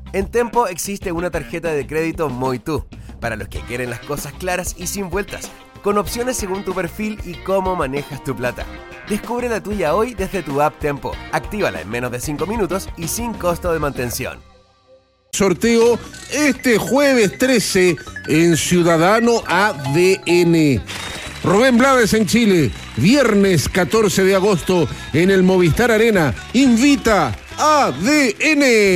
En Tempo existe una tarjeta de crédito Muy Tú, para los que quieren las cosas claras y sin vueltas, con opciones según tu perfil y cómo manejas tu plata. Descubre la tuya hoy desde tu app Tempo. Actívala en menos de 5 minutos y sin costo de mantención. Sorteo este jueves 13 en Ciudadano ADN. Rubén Blades en Chile, viernes 14 de agosto en el Movistar Arena. Invita ADN.